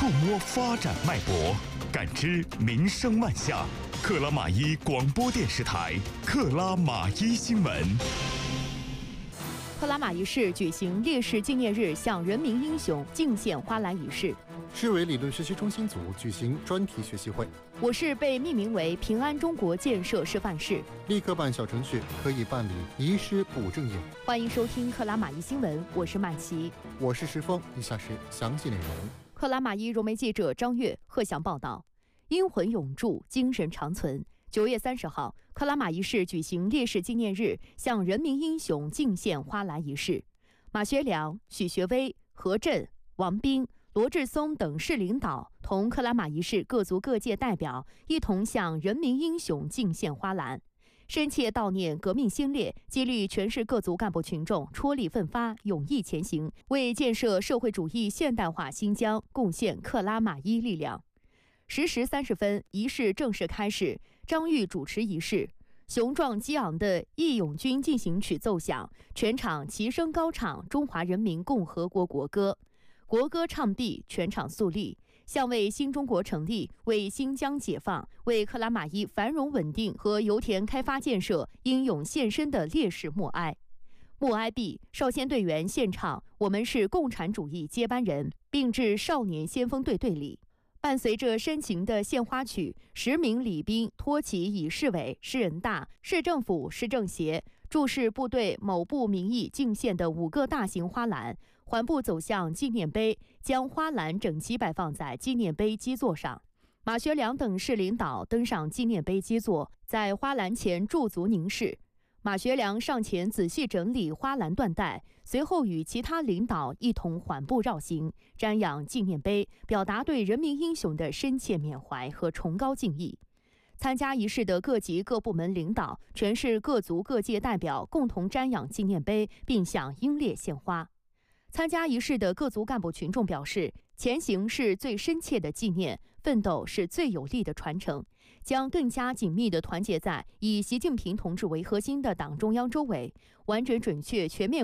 摸发展脉搏，感知民生万象。克拉玛依广播电视台克拉玛依新闻。 克拉玛依市举行烈士纪念日向人民英雄敬献花篮仪式。 市委理论学习中心组举行专题学习会。 我市被命名为平安中国建设示范市， 立刻办小程序可以办理遗失补正业务。 欢迎收听克拉玛依新闻，我是曼琪， 我是石峰。以下是详细内容。 克拉玛依融媒记者张悦、贺翔报道。英魂永驻，精神长存。9月30号，克拉玛依市举行烈士纪念日向人民英雄敬献花篮仪式。马学良、许学威、何震、王斌、罗志松等市领导同克拉玛依市各族各界代表一同向人民英雄敬献花篮，深切悼念革命先烈，激励全市各族干部群众踔厉奋发，勇毅前行，为建设社会主义现代化新疆贡献克拉玛依力量。10时30分，仪式正式开始。张玉主持仪式，雄壮激昂的《义勇军进行曲》奏响，全场齐声高唱中华人民共和国国歌。国歌唱毕，全场肃立，向为新中国成立、为新疆解放、为克拉玛依繁荣稳定和油田开发建设英勇献身的烈士默哀。默哀毕，少先队员献唱《我们是共产主义接班人》，并致少年先锋队队礼。伴随着深情的献花曲，10名礼宾托起以市委、市人大、市政府、市政协驻市部队某部名义敬献的5个大型花篮，缓步走向纪念碑，将花篮整齐摆放在纪念碑基座上。马学良等市领导登上纪念碑基座，在花篮前驻足凝视。马学良上前仔细整理花篮缎带，随后与其他领导一同缓步绕行，瞻仰纪念碑，表达对人民英雄的深切缅怀和崇高敬意。参加仪式的各级各部门领导、全市各族各界代表共同瞻仰纪念碑，并向英烈献花。参加仪式的各族干部群众表示，前行是最深切的纪念，奋斗是最有力的传承，将更加紧密地团结在以习近平同志为核心的党中央周围，完整准确全面